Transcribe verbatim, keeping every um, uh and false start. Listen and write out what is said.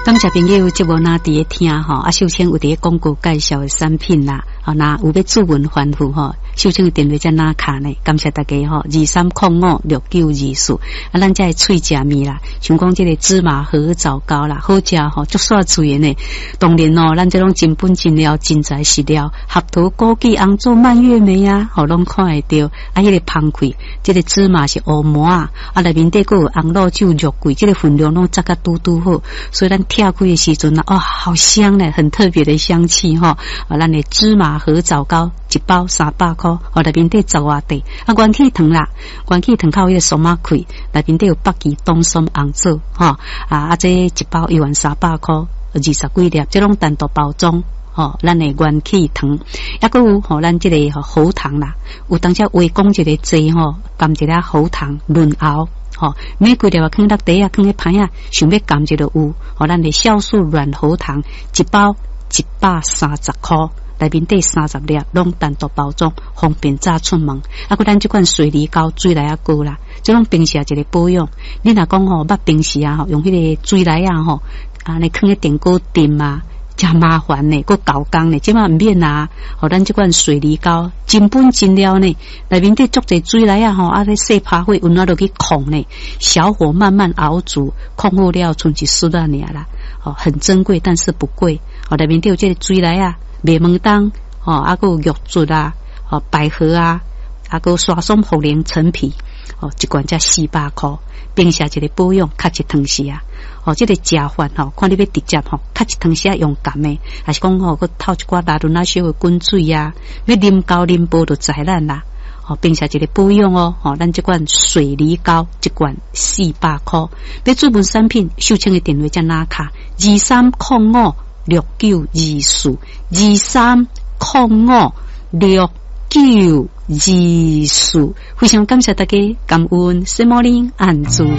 感谢朋友节目那伫咧听吼，啊，秀清有伫咧广告介绍的产品啦，啊，那有要主文吩咐吼，秀清的电话在哪卡呢？感谢大家吼，二三零五六九二四，啊，咱这脆食面啦，像讲这个芝麻荷枣糕啦，好食吼，足煞脆的呢。当然哦，咱这种真本真料真材实料，合桃、枸杞、红枣、蔓越莓啊，吼，拢看会到。啊，迄个芳开，这个芝麻是乌麻啊，啊，内面底个有红肉酒、肉桂，这个分量拢扎个嘟嘟好，所以咱跳开的时阵啊，哦，好香呢，很特别的香气哈。啊，咱的芝麻荷枣糕一包三百块，哦，内面底十外块。啊，元气糖啦，元气糖靠迄个松仔开，内面底有北极冬松红枣，哈啊啊，这一包一万三百块，二十几粒，这种单独包装。哦，咱的元气糖，抑个有吼，咱这个吼喉糖啦，有当下微讲一个剂吼，含一粒喉糖润喉，吼，每几粒啊，放落底啊，放喺盘啊，想要含一个有，吼，咱的酵素软喉糖一包一百三十块，内面底三十粒，拢单独包装，方便早出门。啊，个咱这款水梨膏水来啊膏啦，这种平时啊一个保养，你若讲吼，捌平时啊吼，用迄个水来啊吼，啊，你放喺电锅炖啊。真麻烦呢，个搞工呢，即马唔免啊！吼，咱即款水梨膏真本真料呢，内面底足侪水来啊！吼，啊，咧细拍火，温暖落去控呢，小火慢慢熬煮，控好了，剩一丝仔尔啦。哦，很珍贵，但是不贵。哦，内面底有这个水来啊，麦门冬，哦，啊个有玉竹啊，哦，百合啊，啊个刷松茯苓陈皮，哦，一罐才四百块，平时一个保养，较一汤匙啊。哦，这个食饭吼，看你要直接吼，较一汤匙用甘的，还是讲吼，佮透一寡拉伦那小的滚水啊，要啉高啉煲就知咱啦。哦，并且一个保养哦，哦，咱这罐水梨膏一罐四百块，要主文产品，秀清的电话在哪卡？二三零五六九二四，二三零五六九二四，非常感谢大家，感恩圣母林安住。